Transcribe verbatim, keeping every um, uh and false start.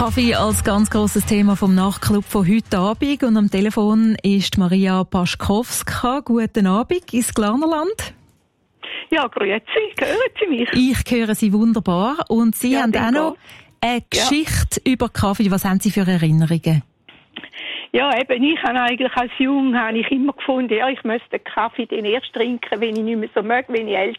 Kaffee als ganz grosses Thema vom Nachtclub von heute Abend. Und am Telefon ist Maria Paschkowska. Guten Abend ins Glarnerland. Ja, grüezi. Hören Sie mich? Ich höre Sie wunderbar. Und Sie ja, haben auch noch eine Geschichte ja. über Kaffee. Was haben Sie für Erinnerungen? Ja, eben, ich habe eigentlich als Jung habe ich immer gefunden, ja, ich müsste den Kaffee den erst trinken, wenn ich nicht mehr so mag, wenn ich älter